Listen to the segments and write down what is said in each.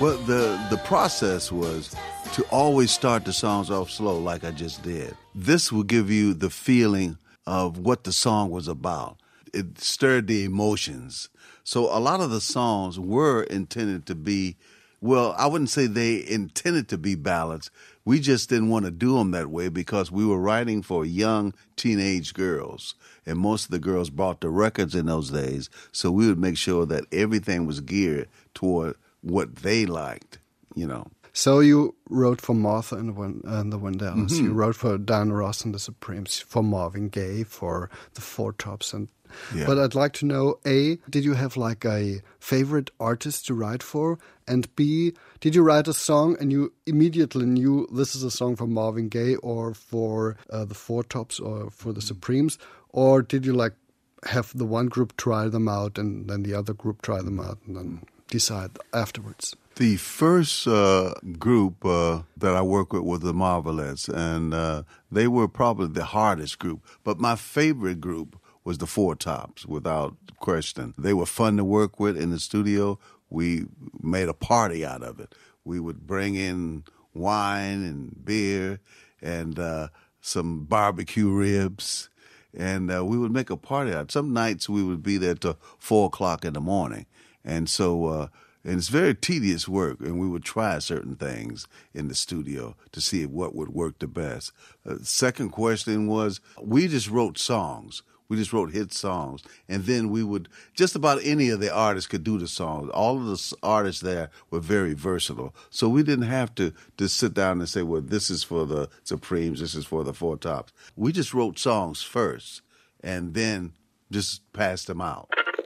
Well, the process was to always start the songs off slow like I just did. This will give you the feeling of what the song was about. It stirred the emotions. So a lot of the songs were intended to be, well, I wouldn't say they intended to be ballads. We just didn't want to do them that way because we were writing for young teenage girls. And most of the girls bought the records in those days. So we would make sure that everything was geared toward what they liked, you know. So you wrote for Martha and the Vandellas. Mm-hmm. You wrote for Diana Ross and the Supremes, for Marvin Gaye, for the Four Tops. Yeah. But I'd like to know, A, did you have like a favorite artist to write for? And B, did you write a song and you immediately knew this is a song for Marvin Gaye or for the Four Tops or for the Supremes? Or did you like have the one group try them out and then the other group try them out and then decide afterwards? The first group that I worked with was the Marvelettes, and they were probably the hardest group. But my favorite group was the Four Tops, without question. They were fun to work with in the studio. We made a party out of it. We would bring in wine and beer and some barbecue ribs, and we would make a party out. Some nights we would be there till 4 o'clock in the morning. And so... and it's very tedious work, and we would try certain things in the studio to see what would work the best. Second question was, we just wrote songs. We just wrote hit songs. And then we would, just about any of the artists could do the songs. All of the artists there were very versatile. So we didn't have to sit down and say, well, this is for the Supremes, this is for the Four Tops. We just wrote songs first, and then just passed them out.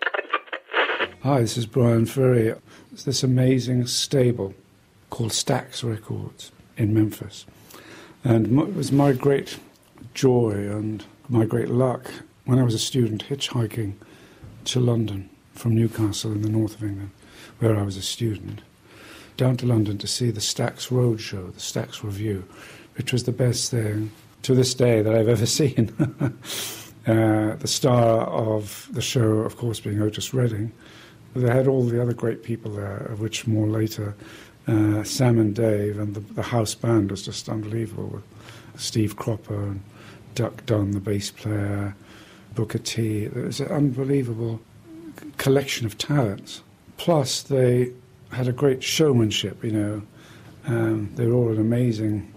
Hi, this is Brian Ferry. It's this amazing stable called Stax Records in Memphis. And it was my great joy and my great luck when I was a student hitchhiking to London from Newcastle in the north of England, where I was a student, down to London to see the Stax Roadshow, the Stax Review, which was the best thing to this day that I've ever seen. The star of the show, of course, being Otis Redding. They had all the other great people there, of which more later, Sam and Dave, and the house band was just unbelievable, with Steve Cropper and Duck Dunn, the bass player, Booker T. It was an unbelievable collection of talents. Plus, they had a great showmanship, you know. They were all in amazing,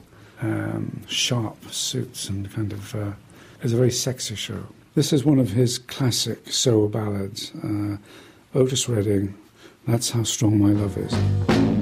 sharp suits and kind of... it was a very sexy show. This is one of his classic soul ballads, Otis Redding, That's How Strong My Love Is.